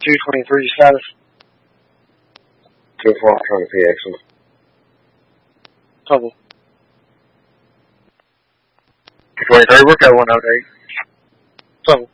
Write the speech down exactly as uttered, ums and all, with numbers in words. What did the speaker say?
two twenty-three status. two four twenty-three, excellent. Double. two twenty-three, work out one oh eight. Double.